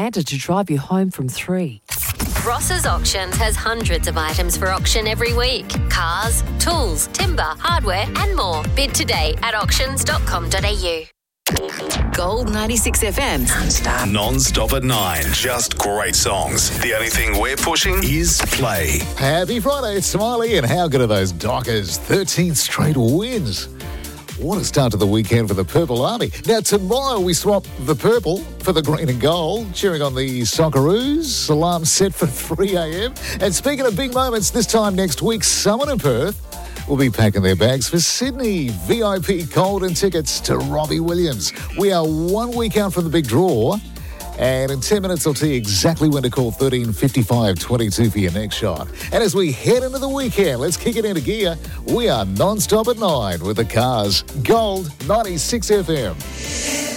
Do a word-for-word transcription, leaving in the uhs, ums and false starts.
Santa to drive you home from three. Ross's Auctions has hundreds of items for auction every week. Cars, tools, timber, hardware and more. Bid today at auctions dot com dot a u. Gold ninety-six F M. Non-stop. Non-stop at nine. Just great songs. The only thing we're pushing is play. Happy Friday, it's Smiley, and how good are those Dockers? thirteenth straight wins. What a start to the weekend for the Purple Army. Now, tomorrow we swap the purple for the green and gold, cheering on the Socceroos. Alarm set for three a.m. And speaking of big moments, this time next week, someone in Perth will be packing their bags for Sydney. V I P golden tickets to Robbie Williams. We are one week out from the big draw. And in ten minutes, I'll tell you exactly when to call thirteen fifty-five twenty-two for your next shot. And as we head into the weekend, let's kick it into gear. We are non-stop at nine with the Cars. Gold ninety-six F M.